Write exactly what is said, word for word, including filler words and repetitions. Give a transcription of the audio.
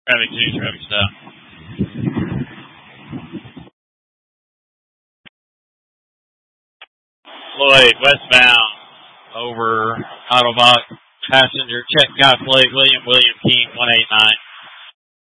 Traffic two, traffic stop. Lloyd, westbound, over Autobot, passenger check guy plate, William William King, one eight nine.